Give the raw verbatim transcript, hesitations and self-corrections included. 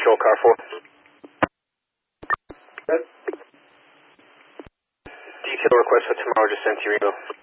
control, car four. Good. Detail request for tomorrow, just sent to your email.